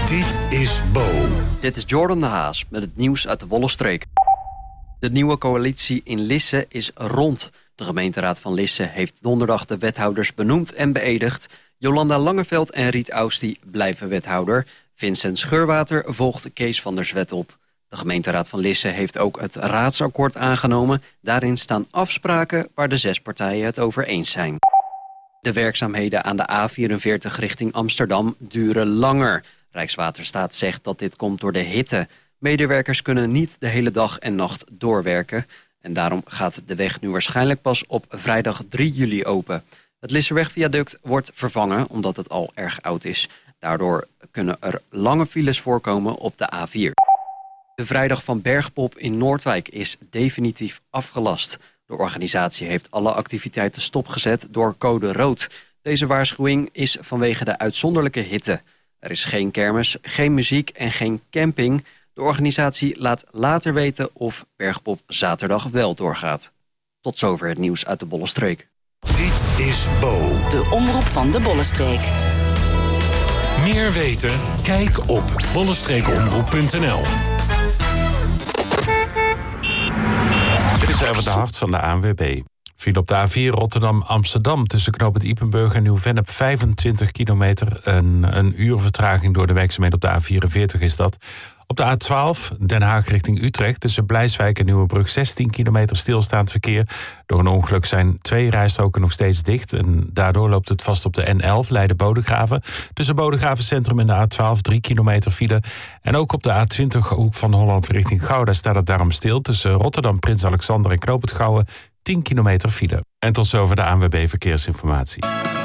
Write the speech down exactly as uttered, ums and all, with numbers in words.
Dit is Bo. Dit is Jordan de Haas met het nieuws uit de Bollenstreek. De nieuwe coalitie in Lisse is rond. De gemeenteraad van Lisse heeft donderdag de wethouders benoemd en beëdigd. Jolanda Langeveld en Riet Austie blijven wethouder. Vincent Scheurwater volgt Kees van der Zwet op. De gemeenteraad van Lisse heeft ook het raadsakkoord aangenomen. Daarin staan afspraken waar de zes partijen het over eens zijn. De werkzaamheden aan de A vierenveertig richting Amsterdam duren langer. Rijkswaterstaat zegt dat dit komt door de hitte. Medewerkers kunnen niet de hele dag en nacht doorwerken. En daarom gaat de weg nu waarschijnlijk pas op vrijdag drie juli open. Het Lisserwegviaduct wordt vervangen omdat het al erg oud is. Daardoor kunnen er lange files voorkomen op de A vier. De vrijdag van Bergpop in Noordwijk is definitief afgelast. De organisatie heeft alle activiteiten stopgezet door code rood. Deze waarschuwing is vanwege de uitzonderlijke hitte. Er is geen kermis, geen muziek en geen camping. De organisatie laat later weten of Bergpop zaterdag wel doorgaat. Tot zover het nieuws uit de Bollenstreek. Dit is Bo. De omroep van de Bollenstreek. Meer weten? Kijk op bollenstreekomroep punt n l. Dit is even de hart van de A N W B. Viel op de A vier Rotterdam-Amsterdam tussen knooppunt Ypenburg en Nieuw-Vennep vijfentwintig kilometer. Een, een uur vertraging door de werkzaamheden op de A vierenveertig is dat. Op de A twaalf Den Haag richting Utrecht tussen Blijswijk en Nieuwebrug zestien kilometer stilstaand verkeer. Door een ongeluk zijn twee rijstroken nog steeds dicht. En daardoor loopt het vast op de N elf Leiden-Bodegraven. Tussen Bodegraven Centrum en de A twaalf drie kilometer file. En ook op de A twintig Hoek van Holland richting Gouda staat het daarom stil. Tussen Rotterdam, Prins Alexander en Knoop het Gouwen tien kilometer file. En tot zover de A N W B Verkeersinformatie.